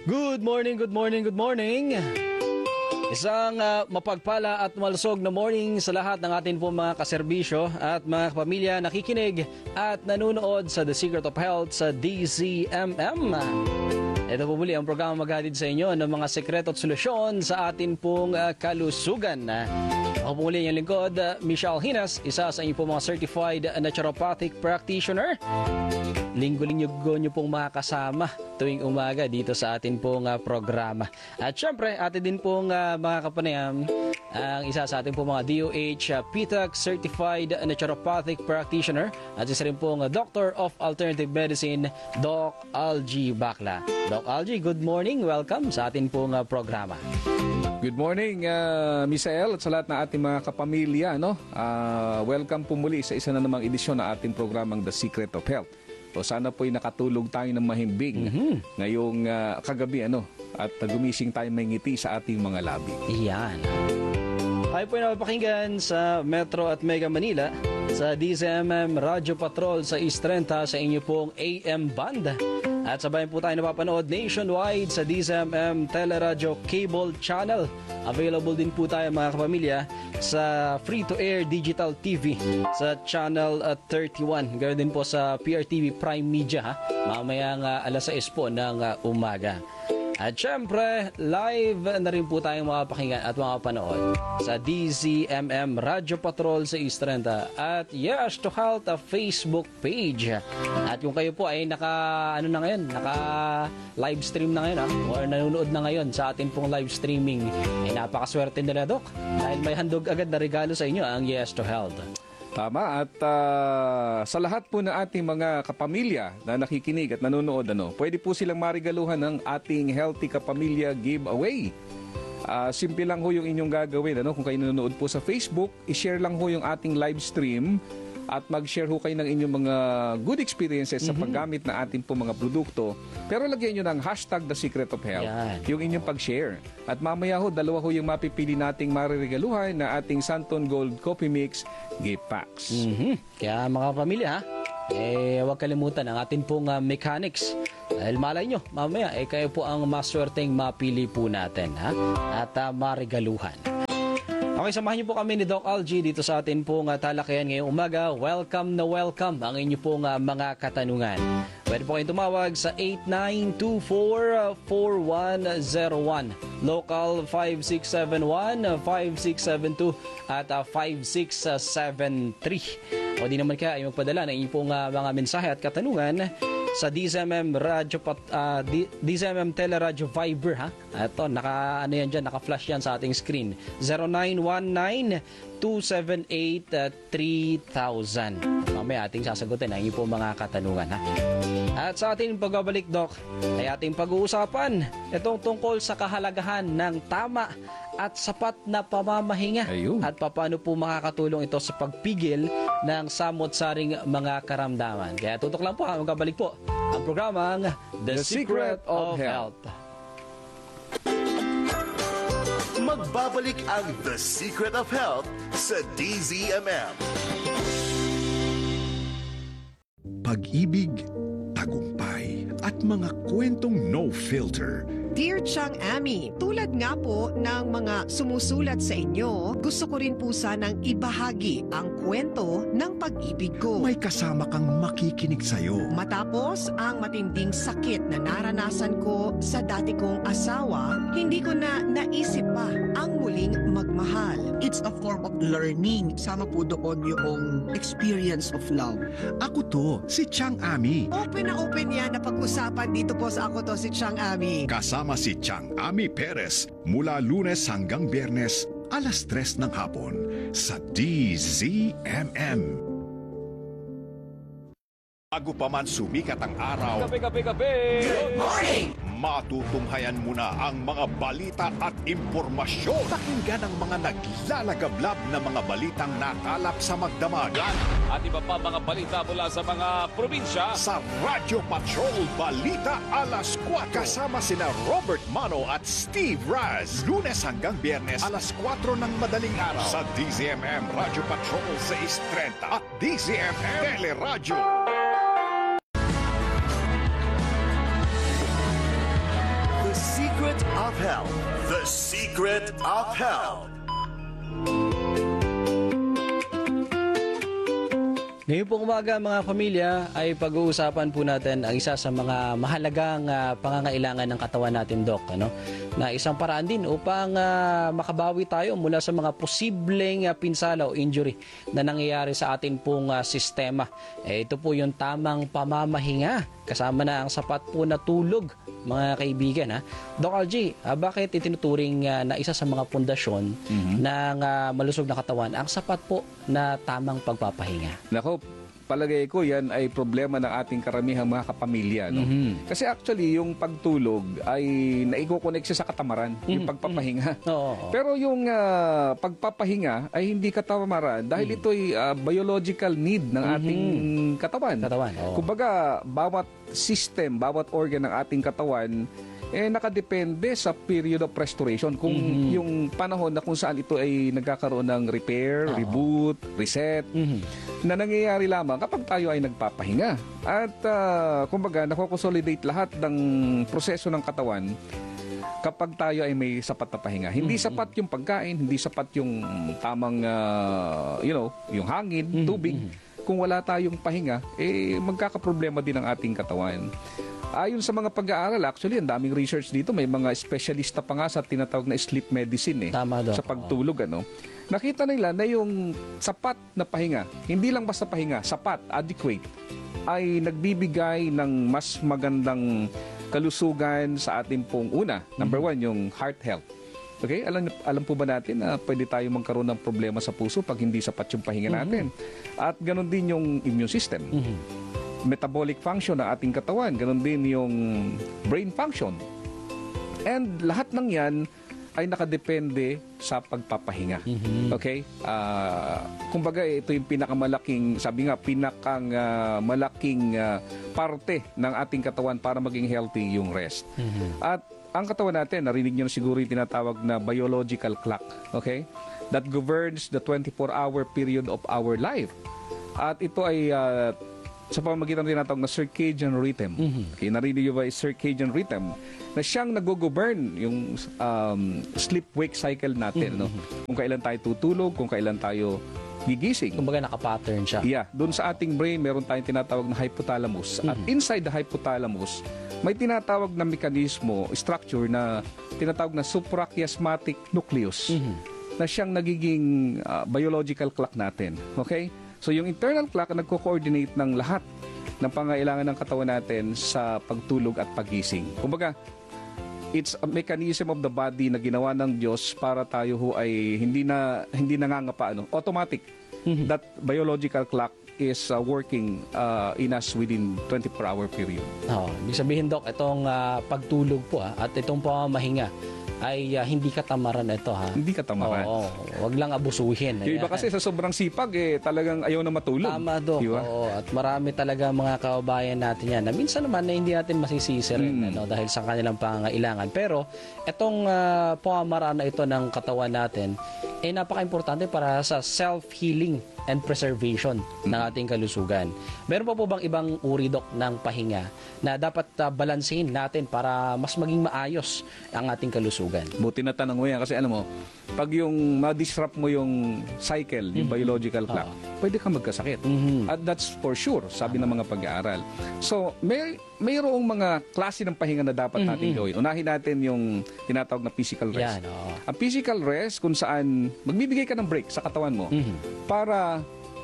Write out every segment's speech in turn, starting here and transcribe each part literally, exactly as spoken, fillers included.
Good morning, good morning, good morning. Isang uh, mapagpala at malusog na morning sa lahat ng atin po mga kaserbisyo at mga kapamilya nakikinig at nanonood sa The Secret of Health sa D Z M M. Ito po muli ang programa maghatid sa inyo ng mga sekreto at solusyon sa atin pong uh, kalusugan. Ako po muli ang lingkod, uh, Michelle Hinas, isa sa inyo po mga certified naturopathic practitioner. Linggo-linggo nyo pong makakasama tuwing umaga dito sa atin pong uh, programa. At syempre, atin din pong uh, mga kapanayam, ang uh, isa sa ating pong mga D O H uh, P T A C Certified Naturopathic Practitioner at isa rin pong uh, Doctor of Alternative Medicine, Doc Algie Bacla. Doc Algie, good morning. Welcome sa atin pong uh, programa. Good morning, uh, Misael, at sa lahat ng ating mga kapamilya. No? Uh, welcome po muli sa isa na namang edisyon ng ating programang The Secret of Health. So sana po'y nakatulog tayo ng mahimbing mm-hmm. ngayong uh, kagabi ano, at uh, gumising tayo may ngiti sa ating mga labi. Iyan. Tayo po'y napapakinggan sa Metro at Mega Manila, sa D Z M M Radio Patrol sa East Trenta sa inyo pong A M Band. At sabayan po tayo napapanood nationwide sa D Z M M Teleradio Cable Channel. Available din po tayo mga kapamilya sa free-to-air digital T V sa Channel uh, thirty-one. Ganoon din po sa P R T V Prime Media ha? Mamayang uh, alas sais po ng uh, umaga. At syempre, live na rin po tayong makapakinggan at makapanood sa D Z M M Radio Patrol sa East Trenta at Yes to Health uh, Facebook page. At kung kayo po ay naka, ano na ngayon, naka live stream na ngayon ha? Or nanonood na ngayon sa ating pong live streaming, ay napakaswerte nila, Doc, dahil may handog agad na regalo sa inyo ang Yes to Health. Tama, at uh, sa lahat po ng ating mga kapamilya na nakikinig at nanonood, ano, pwede po silang marigaluhan ng ating Healthy Kapamilya Giveaway. Uh, simple lang ho yung inyong gagawin. Ano? Kung kayo nanonood po sa Facebook, i-share lang ho yung ating live stream at mag-share ho kayo ng inyong mga good experiences mm-hmm. sa paggamit na ating po mga produkto. Pero lagyan nyo ng hashtag The Secret of Health, yan, yung inyong pag-share. At mamaya ho, dalawa ho yung mapipili nating mariregaluhan na ating Santon Gold Coffee Mix Gift Packs. Mm-hmm. Kaya mga pamilya, ha? Eh, huwag kalimutan ang ating pong uh, mechanics. Dahil malay nyo, mamaya, eh, kayo po ang maswerteng mapili po natin, ha? At uh, marigaluhan. Okay, samahan niyo po kami ni Doc Algie dito sa atin pong uh, talakayan ngayong umaga. Welcome na welcome ang inyo pong uh, mga katanungan. Pwede po kayong tumawag sa eight nine two four, four one zero one, local five six seven one, five six seven two at uh, five six seven three. O di naman kaya ay magpadala ng inyong pong uh, mga mensahe at katanungan sa D Z M M Radio uh, D Z M M Teleradio Viber ha. Ito naka ano yan diyan, naka-flash yan sa ating screen. zero nine one nine, two seven eight, three thousand. Mamaya ating sasagutin ang inyong mga katanungan ha. At sa ating pagbabalik, Doc, ay ating pag-uusapan itong tungkol sa kahalagahan ng tama at sapat na pamamahinga. Ayun. At paano po makakatulong ito sa pagpigil ng samot-saring mga karamdaman. Kaya tutok lang po ha, magkabalik po ang programang The, The Secret, Secret of, of Health. Magbabalik ang The Secret of Health sa D Z M M. Pag-ibig, tagumpay, at mga kwentong no filter. Dear Chang Ami, tulad nga po ng mga sumusulat sa inyo, gusto ko rin po sanang ibahagi ang kwento ng pag-ibig ko. May kasama kang makikinig sa'yo. Matapos ang matinding sakit na naranasan ko sa dati kong asawa, hindi ko na naisip pa ang muling magmahal. It's a form of learning. Sama po doon yung experience of love. Ako to, si Chang Ami. Open na open yan na pag-usapan dito po sa Ako To Si Chang Ami. Kasama si Chang Ami Perez mula Lunes hanggang Biyernes, alas tres ng hapon sa D Z M M. Bago pa man sumikat ang araw, Kape, kape, kape! Good morning! Matutunghayan muna ang mga balita at impormasyon. Pakinggan ang mga naglalagablab na mga balitang nakalap sa magdamagan. At iba pa mga balita mula sa mga probinsya. Sa Radio Patrol Balita Alas kwatro. Kasama sina Robert Mano at Steve Raz. Lunes hanggang Biyernes, alas kwatro ng madaling araw. Sa D Z M M Radio Patrol sa East Trenta at D Z M M Teleradio. Secret of Health. The Secret of Health. Ngayon pong umaga mga pamilya ay pag-uusapan po natin ang isa sa mga mahalagang uh, pangangailangan ng katawan natin, Doc. Ano? Na isang paraan din upang uh, makabawi tayo mula sa mga posibleng uh, pinsala o injury na nangyayari sa atin pong uh, sistema. Eh, ito po yung tamang pamamahinga kasama na ang sapat po na tulog, mga kaibigan. Ha? Doc Algie, uh, bakit itinuturing uh, na isa sa mga pundasyon mm-hmm. ng uh, malusog na katawan ang sapat po na tamang pagpapahinga? Nako, palagay ko yan ay problema ng ating karamihang mga kapamilya. No? Mm-hmm. Kasi actually, yung pagtulog ay naiko-connect siya sa katamaran, mm-hmm. yung pagpapahinga. Oo. Pero yung uh, pagpapahinga ay hindi katamaran dahil mm-hmm. ito'y uh, biological need ng ating mm-hmm. katawan. Katawan, oo. Kumbaga, bawat system, bawat organ ng ating katawan eh nakadepende sa period of restoration kung mm-hmm. yung panahon na kung saan ito ay nagkakaroon ng repair, uh-huh. reboot, reset mm-hmm. na nangyayari lamang kapag tayo ay nagpapahinga. At uh, kumbaga nakokonsolidate lahat ng proseso ng katawan kapag tayo ay may sapat na pahinga. Hindi mm-hmm. sapat yung pagkain, hindi sapat yung tamang uh, you know, yung hangin, mm-hmm. tubig. Kung wala tayong pahinga, eh magkakaproblema din ang ating katawan. Ayon sa mga pag-aaral, actually, ang daming research dito. May mga espesyalista pa nga sa tinatawag na sleep medicine eh, Tama, sa pagtulog. Ano? Nakita nila na yung sapat na pahinga, hindi lang basta pahinga, sapat, adequate, ay nagbibigay ng mas magandang kalusugan sa ating pong una. Number one, yung heart health. Okay? Alam, alam po ba natin na pwede tayo magkaroon ng problema sa puso pag hindi sapat yung pahinga natin? Mm-hmm. At ganun din yung immune system. Mm-hmm. Metabolic function ng ating katawan, ganun din yung brain function. And lahat ng yan ay nakadepende sa pagpapahinga. Mm-hmm. Okay? Uh, kumbaga, ito yung pinakamalaking, sabi nga, pinakang uh, malaking uh, parte ng ating katawan para maging healthy yung rest. Mm-hmm. At ang katawan natin, narinig nyo na siguro yung tinatawag na biological clock. Okay? That governs the twenty-four hour period of our life. At ito ay uh, sa pamamagitan din natawag na circadian rhythm. Mm-hmm. Okay, narinig nyo ba yung circadian rhythm? Na siyang nag-govern yung um, sleep-wake cycle natin. Mm-hmm. No? Kung kailan tayo tutulog, kung kailan tayo gigising. Kumbaga naka-pattern siya. Yeah. Doon sa ating brain, meron tayong tinatawag na hypothalamus. Mm-hmm. At inside the hypothalamus, may tinatawag na mekanismo, structure na tinatawag na suprachiasmatic nucleus. Mm-hmm. Na siyang nagiging uh, biological clock natin. Okay? So yung internal clock nagko-coordinate ng lahat ng pangailangan ng katawan natin sa pagtulog at pagising. Kumbaga, it's a mechanism of the body na ginawa ng Diyos para tayo ho ay hindi na hindi nangangapa ano, automatic. Mm-hmm. That biological clock is uh, working uh, in us within twenty-four hour period. Oh, ibig sabihin, Doc, itong uh, pagtulog po ah, at itong pamamahinga ay uh, hindi katamaran ito, ha? Hindi katamaran. Oo, wag lang abusuhin. Yung iba kasi sa sobrang sipag, eh, talagang ayaw na matulog. Tama, Doc. Diba? Oo, at marami talaga mga kababayan natin yan na minsan naman na hindi natin masisisi rin mm. ano, dahil sa kanilang pangangailangan. Pero itong uh, pamamaraan na ito ng katawan natin ay eh, napaka-importante para sa self-healing and preservation mm. ng ating kalusugan. Meron pa po bang ibang uri, Doc, ng pahinga na dapat uh, balansehin natin para mas maging maayos ang ating kalusugan? Buti na tanong mo yan kasi alam mo, pag yung ma-disrupt mo yung cycle, yung mm-hmm. biological clock, uh-huh. pwede kang magkasakit. Mm-hmm. At that's for sure, sabi uh-huh. ng mga pag-aaral. So, may mayroong mga klase ng pahinga na dapat natin mm-hmm. gawin. Unahin natin yung tinatawag na physical rest. Yan, oh. Ang physical rest, kun saan magbibigay ka ng break sa katawan mo mm-hmm. para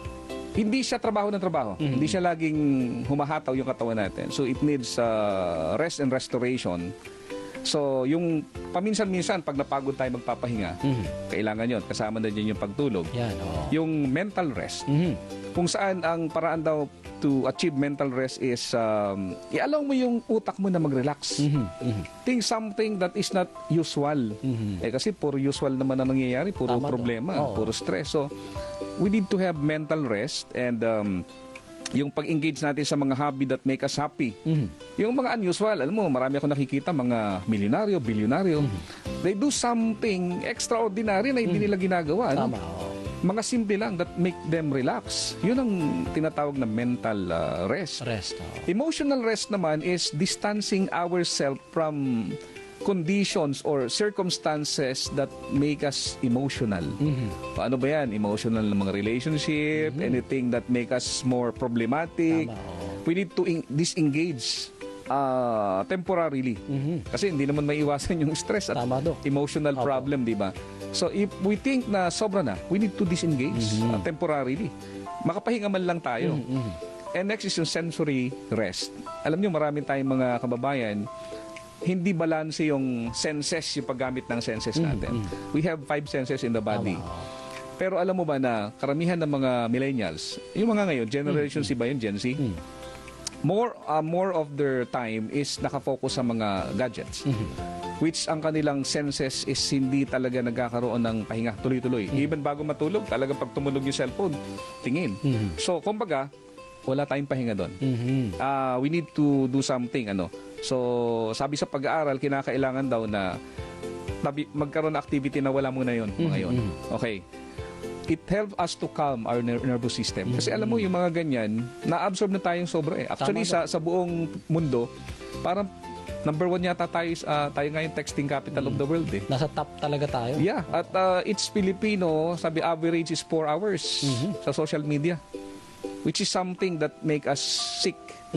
hindi siya trabaho ng trabaho. Mm-hmm. Hindi siya laging humahataw yung katawan natin. So, it needs uh, rest and restoration. So, yung paminsan-minsan, pag napagod tayo magpapahinga, mm-hmm. kailangan yun. Kasama na dyan yung pagtulog. Yan, oh. Yung mental rest. Mm-hmm. Kung saan ang paraan daw to achieve mental rest is um, i-allow mo yung utak mo na mag-relax. Mm-hmm. Mm-hmm. Think something that is not usual. Mm-hmm. Eh, kasi puro usual naman na nangyayari. Puro Tama problema, oh. puro stress. So, we need to have mental rest and um, yung pag-engage natin sa mga hobby that make us happy. Mm-hmm. Yung mga unusual, alam mo, marami ako nakikita, mga milyonaryo, bilyonaryo, mm-hmm. they do something extraordinary na hindi mm-hmm. nila ginagawa. Tama, no? oh. Mga simple lang that make them relax. Yun ang tinatawag na mental uh, rest. Rest. Oh. Emotional rest naman is distancing ourselves from conditions or circumstances that make us emotional. Paano ba yan? Emotional na mga relationship, anything that make us more problematic. Tama, oo. We need to in- disengage uh, temporarily. Kasi hindi naman maiwasan yung stress at Tama, Dok. emotional Opo. problem, di ba? So if we think na sobra na, we need to disengage uh, temporarily. Makapahinga man lang tayo. And next is yung sensory rest. Alam niyo, maraming tayong mga kababayan, hindi balanse yung senses, yung paggamit ng senses natin. We have five senses in the body. Pero alam mo ba na karamihan ng mga millennials, yung mga ngayon, Generation Z ba yun, Gen Z? More uh, more of their time is nakafocus sa mga gadgets. Which ang kanilang senses is hindi talaga nagkakaroon ng pahinga tuloy-tuloy. Even bago matulog, talaga pag tumunog yung cellphone, tingin. So, kumbaga, wala tayong pahinga doon. Uh, we need to do something, ano. So, sabi sa pag-aaral, kinakailangan daw na tabi, magkaroon ng activity na wala muna yun, mga yun. Okay. It helps us to calm our ner- nervous system. Kasi alam mo, yung mga ganyan, na-absorb na tayong sobra eh. Actually, sa, sa buong mundo, parang number one yata tayo, uh, tayo nga yung texting capital of the world eh. Nasa top talaga tayo. Yeah, at uh, it's Filipino, sabi average is four hours sa social media. Which is something that make us sick.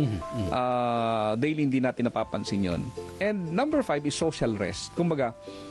Uh, daily hindi natin napapansin yon. And number five is social rest. Kumbaga,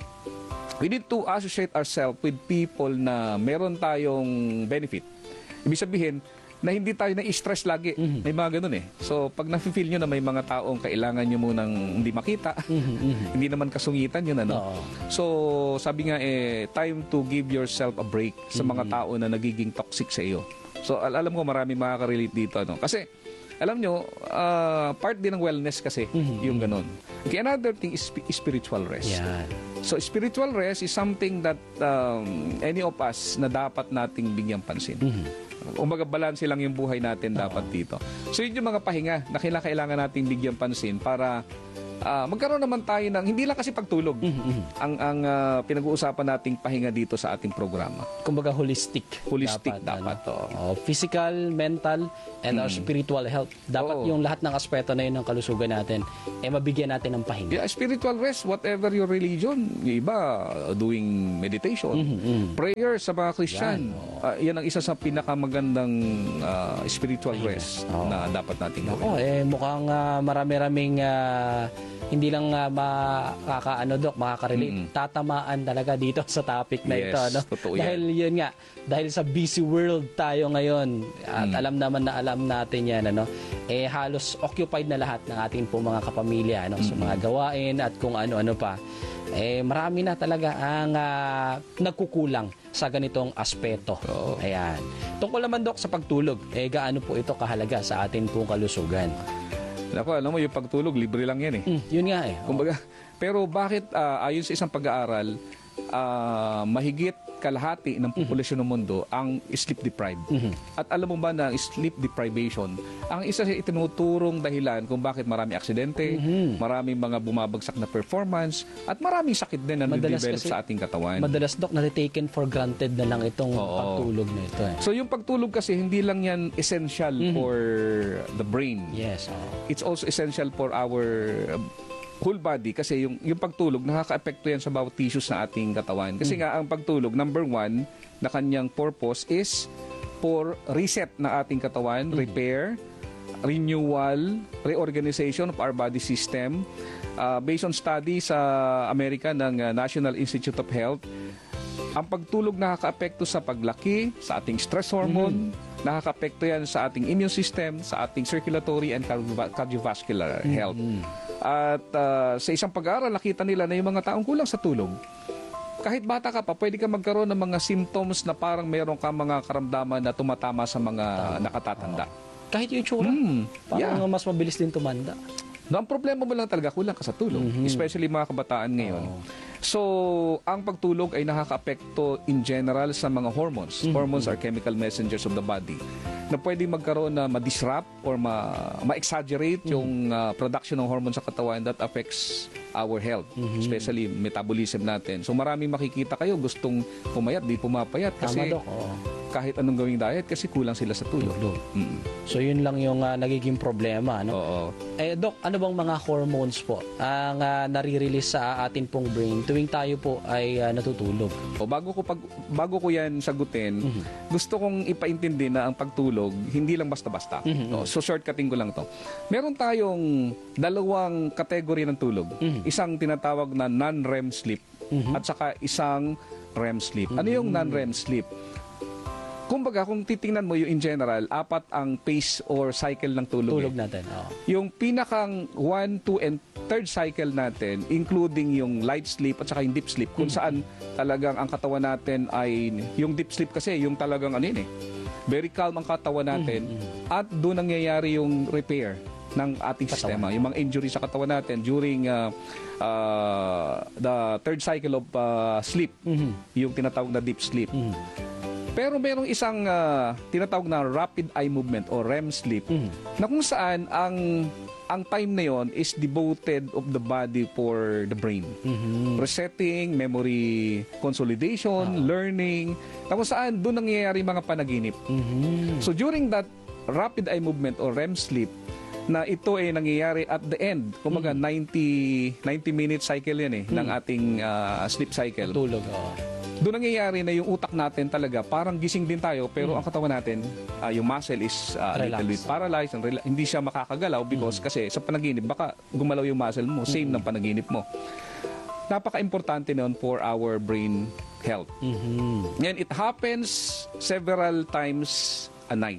we need to associate ourselves with people na meron tayong benefit. Ibig sabihin, na hindi tayo na-stress lagi. May mga ganun eh. So, pag na-feel nyo na may mga taong kailangan nyo munang hindi makita, hindi naman kasungitan yun, ano? Oo. So, sabi nga eh, time to give yourself a break sa mga tao na nagiging toxic sa iyo. So, al- alam ko marami makaka-relate dito, ano? Kasi, alam nyo, uh, part din ng wellness kasi, yung ganun. Okay, another thing is sp- spiritual rest. Yan. So, spiritual rest is something that um, any of us na dapat nating bigyang pansin. Umaga balanse lang yung buhay natin dapat dito. So, yun yung mga pahinga na kailangan nating bigyang pansin para uh, magkaroon naman tayo ng, hindi lang kasi pagtulog, ang, ang uh, pinag-uusapan nating pahinga dito sa ating programa. Kumbaga holistic. Holistic dapat, ano? oo. Oh, physical, mental, and our spiritual health. Dapat Oo. yung lahat ng aspeto na yun ng kalusugan natin, eh mabigyan natin ng pahinga. Yeah, spiritual rest, whatever your religion, yung iba doing meditation, prayer sa mga Christian. Uh, yan ang isa sa pinakamagandang uh, spiritual rest Oo. na dapat nating gawin. Oh, eh mukhang uh, marami-raming uh, hindi lang uh, makakaano dok, makaka-relate. Tatamaan talaga dito sa topic na Yes, ito, no? totoo yan. Dahil yun nga, dahil sa busy world tayo ngayon at alam naman na alam natin yan, ano? Eh halos occupied na lahat ng ating po mga kapamilya, ano, sa mga gawain at kung ano-ano pa. Eh marami na talaga ang uh, nagkukulang sa ganitong aspeto. Oo. Ayan. Tungkol naman dok sa pagtulog, eh gaano po ito kahalaga sa atin pong kalusugan? Ako, alam mo, yung pagtulog, libre lang yan eh. Mm, yun nga eh. Kumbaga, pero bakit uh, ayon sa isang pag-aaral, uh, mahigit kalahati ng populasyon ng mundo ang sleep deprived. At alam mo ba na sleep deprivation, ang isa sa itinuturong dahilan kung bakit marami aksidente, maraming mga bumabagsak na performance, at maraming sakit din na Madalas nade-develop kasi- sa ating katawan. Madalas dok, na-taken for granted na lang itong Oo. pagtulog na ito eh. So yung pagtulog kasi hindi lang yan essential for the brain. Yes. Oh. It's also essential for our um, whole body kasi yung yung pagtulog nakaka-apekto yan sa bawat tissues na ating katawan. Kasi nga ang pagtulog, number one na kanyang purpose is for reset na ating katawan, repair, renewal, reorganization of our body system. Uh, based on study sa Amerika ng uh, National Institute of Health, ang pagtulog nakaka-apekto sa paglaki, sa ating stress hormone, nakaka-apekto yan sa ating immune system, sa ating circulatory and cardiova- cardiovascular health. At uh, sa isang pag-aaral, nakita nila na yung mga taong kulang sa tulog, kahit bata ka pa, pwede ka magkaroon ng mga symptoms na parang mayroon ka mga karamdaman na tumatama sa mga nakatatanda. Kahit yung tsura, Mm, parang yeah. mas mabilis din tumanda. No, ang problema mo lang talaga, kulang ka sa tulog. Especially mga kabataan ngayon. So, ang pagtulog ay nakaka-apekto in general sa mga hormones. Hormones are chemical messengers of the body na pwede magkaroon na ma-disrupt or ma- ma-exaggerate yung uh, production ng hormones sa katawan that affects our health, especially metabolism natin. So, maraming makikita kayo gustong pumayat, di pumapayat. Kasi Tama dok. Oo. kahit anong gawing diet kasi kulang sila sa tulog. Tulog. Mm. So yun lang yung ah, nagiging problema, no? Oo. Eh, Doc, ano bang mga hormones po ang ah, nare-release sa atin pong brain tuwing tayo po ay ah, natutulog? O bago ko pag bago ko 'yan sagutin, Mhm. gusto kong ipaintindi na ang pagtulog hindi lang basta-basta. Mhm. No, so shortcutting ko lang 'to. Meron tayong dalawang kategory ng tulog. Mhm. Isang tinatawag na non-R E M sleep Mhm. at saka isang R E M sleep. Ano yung non-R E M sleep? Kumbaga, kung titingnan mo yung in general, apat ang pace or cycle ng tulog. Tulog eh. natin. Oo. Yung pinakang one, two, and third cycle natin, including yung light sleep at saka yung deep sleep, kung saan talagang ang katawan natin ay, yung deep sleep kasi, yung talagang ano yun eh, very calm ang katawan natin, at doon nangyayari yung repair ng ating Katawan. sistema. Yung mga injury sa katawan natin during uh, uh, the third cycle of uh, sleep, Mhm. yung tinatawag na deep sleep. Mhm. Pero merong isang ah, tinatawag na rapid eye movement o R E M sleep Mhm. na kung saan ang ang time na yon is devoted of the body for the brain. Mhm. Resetting, memory consolidation, learning, na kung saan doon nangyayari mga panaginip. Mhm. So during that rapid eye movement or R E M sleep, na ito ay nangyayari at the end, kumbaga ninety minute cycle yan eh, ng ating ah, sleep cycle. Tulog. Oo. Doon nangyayari na yung utak natin talaga parang gising din tayo pero ang katawan natin, ah, yung muscle is ah, a little Relax. bit paralyzed and rela- hindi siya makakagalaw because kasi sa panaginip baka gumalaw yung muscle mo, same ng panaginip mo. Napaka-importante noon for our brain health. Mhm. And it happens several times a night.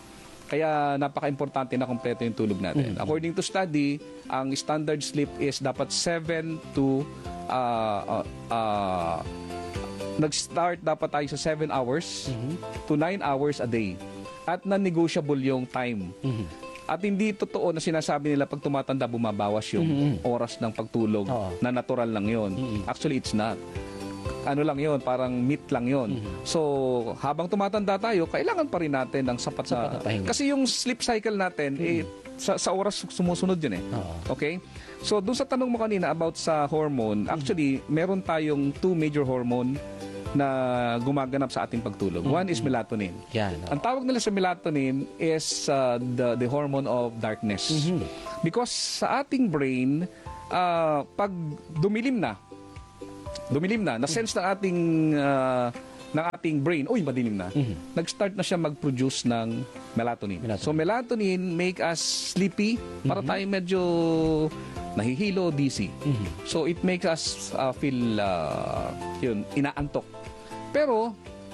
Kaya napaka-importante na kompleto yung tulog natin. According to study, ang standard sleep is dapat seven to uh, uh, uh, nag-start dapat tayo sa seven hours to nine hours a day. At non-negotiable yung time. At hindi totoo na sinasabi nila pag tumatanda bumabawas yung oras ng pagtulog Oo. na natural lang yon. Actually, it's not. Ano lang yon, parang myth lang yon. So, habang tumatanda tayo, kailangan pa rin natin ng sapat Sapat na... na pahinga. Kasi yung sleep cycle natin, eh, sa, sa oras sumusunod yun eh. Oo. Okay? So, dun sa tanong mo kanina about sa hormone, actually, meron tayong two major hormone na gumaganap sa ating pagtulog. One is melatonin. Yan. oo. Ang tawag nila sa melatonin is uh, the, the hormone of darkness. Because sa ating brain, uh, pag dumilim na, dumilim na, na-sense ng ating uh, ng ating brain, uy, madilim na, nag-start na siya mag-produce ng melatonin. Melatonin. So, melatonin make us sleepy, para tayo medyo nahihilo, dizzy. So, it makes us uh, feel, uh, yun, inaantok. Pero,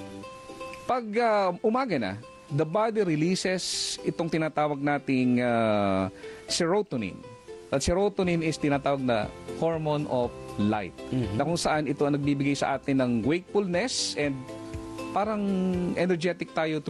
pag uh, umaga na, the body releases itong tinatawag nating uh, serotonin. At serotonin is tinatawag na hormone of light. Na kung saan ito ang nagbibigay sa atin ng wakefulness and parang energetic tayo